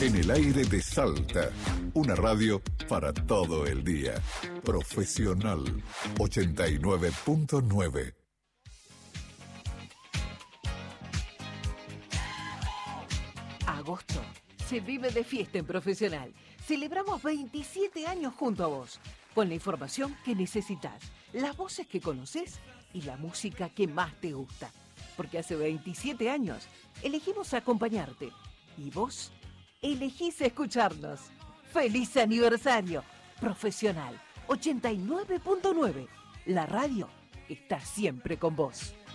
En el aire de Salta, una radio para todo el día. Profesional 89.9. Agosto se vive de fiesta en Profesional. Celebramos 27 años junto a vos, con la información que necesitas, las voces que conoces y la música que más te gusta. Porque hace 27 años elegimos acompañarte y vos elegís escucharnos. ¡Feliz aniversario! Profesional 89.9. La radio está siempre con vos.